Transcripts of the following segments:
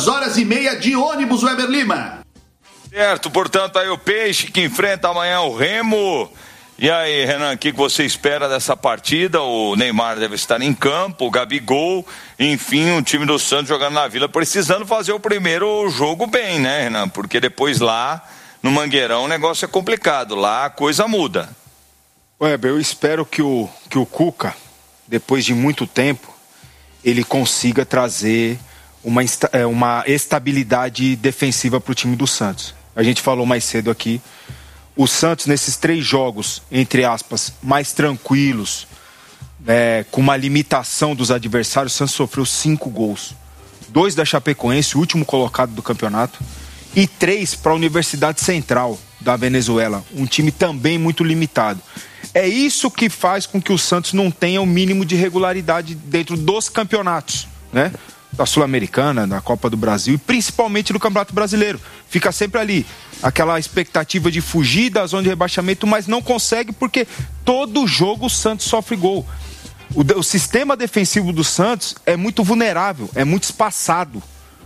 2h30 de ônibus, Weber Lima. Certo, portanto, aí o Peixe que enfrenta amanhã o Remo. E aí, Renan, o que você espera dessa partida? O Neymar deve estar em campo, o Gabigol, enfim, o time do Santos jogando na Vila, precisando fazer o primeiro jogo bem, né, Renan? Porque depois lá, no Mangueirão, o negócio é complicado, lá a coisa muda. Weber, eu espero que o Cuca, depois de muito tempo, ele consiga trazer uma estabilidade defensiva para o time do Santos. A gente falou mais cedo aqui. O Santos, nesses 3 jogos, entre aspas, mais tranquilos, com uma limitação dos adversários, o Santos sofreu 5 gols. 2 da Chapecoense, o último colocado do campeonato, e 3 para a Universidade Central da Venezuela, um time também muito limitado. É isso que faz com que o Santos não tenha o mínimo de regularidade dentro dos campeonatos, né? Da Sul-Americana, da Copa do Brasil e principalmente do Campeonato Brasileiro. Fica sempre ali, aquela expectativa de fugir da zona de rebaixamento, mas não consegue porque todo jogo o Santos sofre gol. O sistema defensivo do Santos é muito vulnerável, é muito espaçado.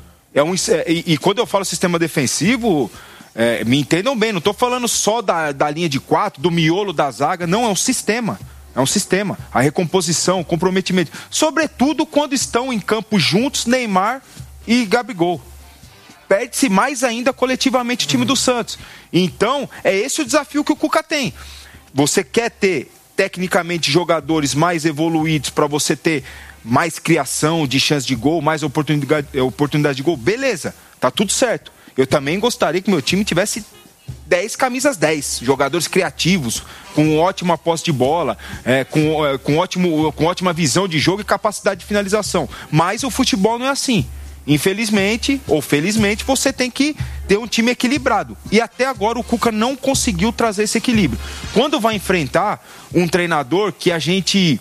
E quando eu falo sistema defensivo, me entendam bem, não estou falando só da linha de 4, do miolo da zaga, não, é um sistema. É um sistema, a recomposição, o comprometimento. Sobretudo quando estão em campo juntos Neymar e Gabigol. Perde-se mais ainda coletivamente o time do Santos. Então, é esse o desafio que o Cuca tem. Você quer ter, tecnicamente, jogadores mais evoluídos para você ter mais criação de chance de gol, mais oportunidade de gol? Beleza, tá tudo certo. Eu também gostaria que meu time tivesse 10 camisas 10, jogadores criativos, com ótima posse de bola, com ótima visão de jogo e capacidade de finalização. Mas o futebol não é assim. Infelizmente, ou felizmente, você tem que ter um time equilibrado. E até agora o Cuca não conseguiu trazer esse equilíbrio. Quando vai enfrentar um treinador que a gente...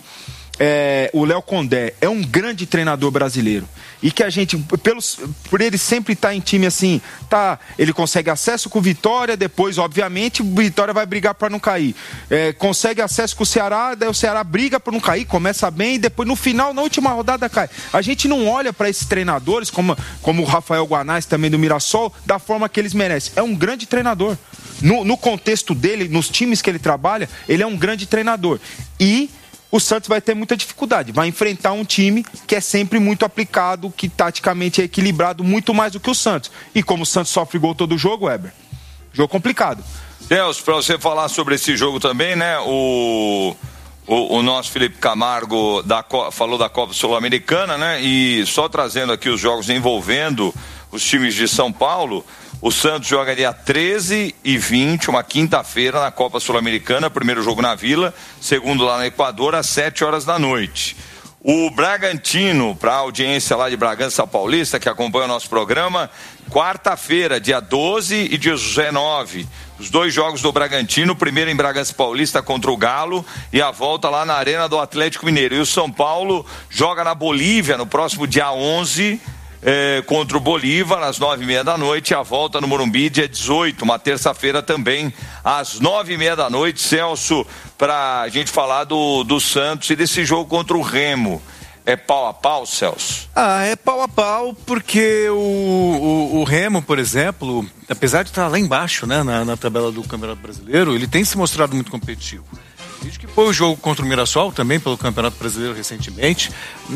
o Léo Condé é um grande treinador brasileiro e que a gente, por ele sempre estar em time assim, ele consegue acesso com o Vitória, depois obviamente o Vitória vai brigar para não cair, consegue acesso com o Ceará, daí o Ceará briga para não cair, começa bem e depois no final, na última rodada cai. A gente não olha para esses treinadores como o Rafael Guanais também do Mirassol, da forma que eles merecem. É um grande treinador no contexto dele, nos times que ele trabalha, ele é um grande treinador e o Santos vai ter muita dificuldade, vai enfrentar um time que é sempre muito aplicado, que taticamente é equilibrado muito mais do que o Santos. E como o Santos sofre gol todo jogo, Weber, jogo complicado. Celso, para você falar sobre esse jogo também, né, o nosso Felipe Camargo falou da Copa Sul-Americana, né, e só trazendo aqui os jogos envolvendo os times de São Paulo. O Santos joga dia 13 e 20, uma quinta-feira, na Copa Sul-Americana, primeiro jogo na Vila, segundo lá no Equador, às 7h da noite. O Bragantino, para a audiência lá de Bragança Paulista, que acompanha o nosso programa, quarta-feira, dia 12 e dia 19. Os 2 jogos do Bragantino, o primeiro em Bragança Paulista contra o Galo e a volta lá na Arena do Atlético Mineiro. E o São Paulo joga na Bolívia no próximo dia 11, contra o Bolívar, às 9h30 da noite, a volta no Morumbi, dia 18, uma terça-feira também, às 9h30 da noite, Celso, pra gente falar do Santos e desse jogo contra o Remo. É pau a pau, Celso? É pau a pau, porque o Remo, por exemplo, apesar de estar lá embaixo, né, na tabela do Campeonato Brasileiro, ele tem se mostrado muito competitivo. Desde que foi o jogo contra o Mirassol, também pelo Campeonato Brasileiro recentemente.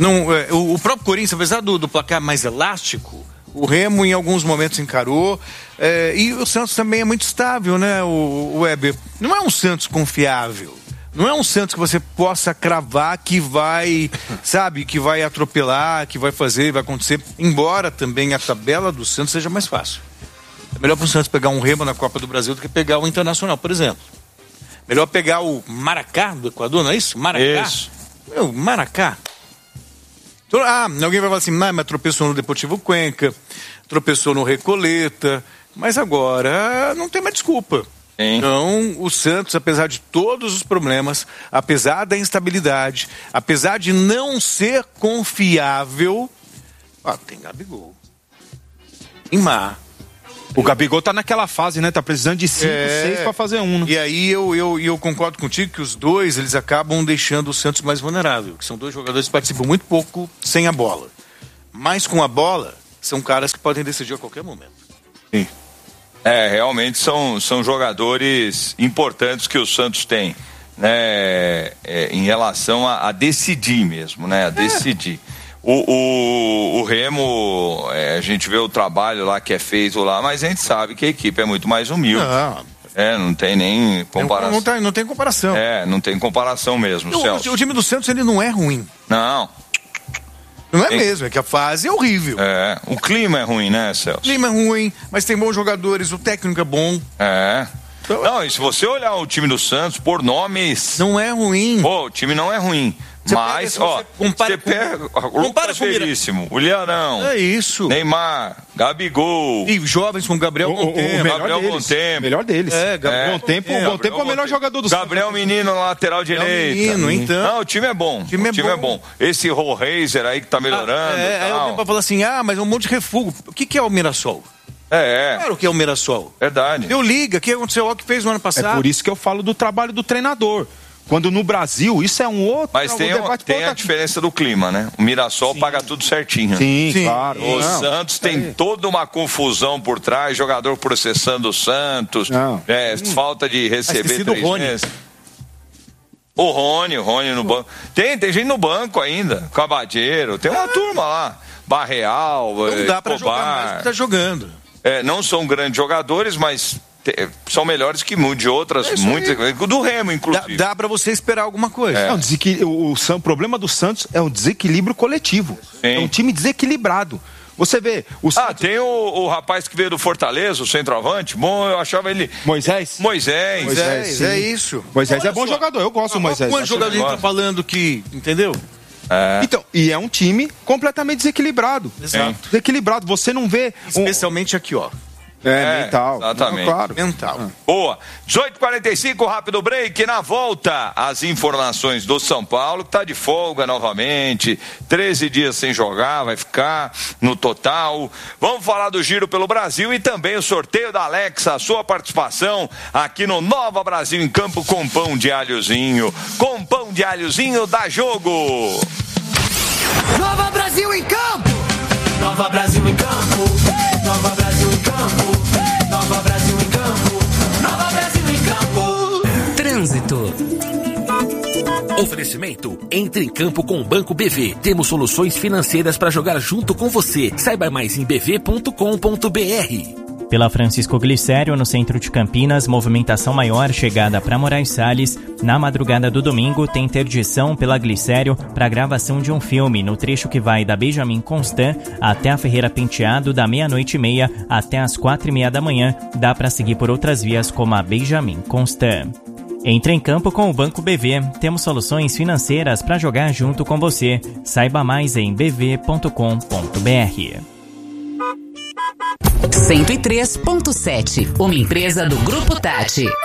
O próprio Corinthians, apesar do placar mais elástico, o Remo em alguns momentos encarou. E o Santos também é muito estável, né, o Weber? Não é um Santos confiável. Não é um Santos que você possa cravar que vai, sabe, que vai atropelar, que vai fazer, vai acontecer. Embora também a tabela do Santos seja mais fácil. É melhor para o Santos pegar um Remo na Copa do Brasil do que pegar o Internacional, por exemplo. Melhor pegar o Maracá do Equador, não é isso? Maracá? Isso. Maracá. Alguém vai falar assim, mas tropeçou no Deportivo Cuenca, tropeçou no Recoleta, mas agora não tem mais desculpa. Sim. Então, o Santos, apesar de todos os problemas, apesar da instabilidade, apesar de não ser confiável, tem Gabigol. Neymar. O Gabigol tá naquela fase, né? Tá precisando de 5, 6 para fazer um. Né? E aí eu concordo contigo que os dois, eles acabam deixando o Santos mais vulnerável. Que são 2 jogadores que participam muito pouco sem a bola. Mas com a bola, são caras que podem decidir a qualquer momento. Sim. Realmente são jogadores importantes que o Santos tem, né? Em relação a decidir mesmo, né? A decidir. O Remo, a gente vê o trabalho lá que é feito lá, mas a gente sabe que a equipe é muito mais humilde. Não tem nem comparação. Não tem comparação. Não tem comparação mesmo, Celso. O time do Santos, ele não é ruim. Não mesmo, é que a fase é horrível. O clima é ruim, né, Celso? O clima é ruim, mas tem bons jogadores, o técnico é bom. Então, não, e se você olhar o time do Santos por nomes... Não é ruim. O time não é ruim. Mas, você pega o Lucas Veríssimo, o Lianão. É isso. Neymar, Gabigol. E jovens com Gabriel Montempo. Gabriel Montempo. O melhor deles. Gabriel Montempo é o melhor jogador do Santos. Gabriel Menino na lateral direita. Menino, então. Não, o time é bom. O time é bom. Esse Rollraiser aí que tá melhorando. Aí alguém vai falar assim, mas um monte de refúgio. O que é o Mirassol? Claro que é o Mirassol. Verdade. Deu liga, o que aconteceu? O que fez no ano passado? É por isso que eu falo do trabalho do treinador. Quando no Brasil, isso é um outro... Mas tem a diferença do clima, né? O Mirassol paga tudo certinho. Sim, claro. O Santos tem toda uma confusão por trás, jogador processando o Santos, falta de receber 3 meses. O Rony no banco. Tem gente no banco ainda, Cabadeiro, tem uma turma lá. Barreal, não dá pra jogar mais do que tá jogando. Não são grandes jogadores, mas... são melhores que de outras, muitas, do Remo, inclusive. Dá pra você esperar alguma coisa. O problema do Santos é o desequilíbrio coletivo. É um time desequilibrado. Você vê... Tem o rapaz que veio do Fortaleza, o centroavante. Bom, eu achava ele... Moisés, é isso. Moisés é bom jogador, eu gosto do Moisés. Quantos jogadores a gente tá falando que... Entendeu? Então, e é um time completamente desequilibrado. Exato. Desequilibrado, você não vê... Especialmente aqui, ó. Mental. Exatamente. Claro. Mental. Boa. 18h45, rápido break. Na volta, as informações do São Paulo, que está de folga novamente. 13 dias sem jogar, vai ficar no total. Vamos falar do Giro pelo Brasil e também o sorteio da Alexa. A sua participação aqui no Nova Brasil em Campo com pão de alhozinho. Com pão de alhozinho dá jogo. Nova Brasil em campo. Nova Brasil em campo. Nova Brasil em campo. Nova Brasil em campo. Nova Brasil em campo. Trânsito. Oferecimento: entre em campo com o Banco BV. Temos soluções financeiras para jogar junto com você. Saiba mais em bv.com.br. Pela Francisco Glicério, no centro de Campinas, movimentação maior chegada para Moraes Salles. Na madrugada do domingo, tem interdição pela Glicério para gravação de um filme no trecho que vai da Benjamin Constant até a Ferreira Penteado, da 00:30 até as 4:30 da manhã. Dá para seguir por outras vias como a Benjamin Constant. Entre em campo com o Banco BV. Temos soluções financeiras para jogar junto com você. Saiba mais em bv.com.br. 103.7, uma empresa do Grupo Tati.